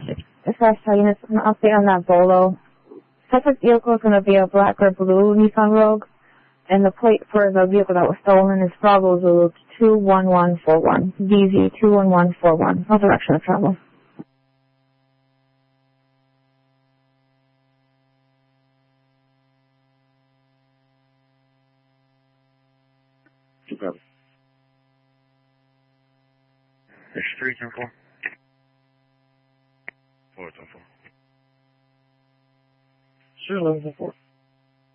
Dispatch units, an update on that Bolo. Suspect vehicle is going to be a black or blue Nissan Rogue, and the plate for the vehicle that was stolen is Bravo Zulu 21141, DZ 21141. No direction of travel. Chicago. It's 310-4. 410-4. 11-4.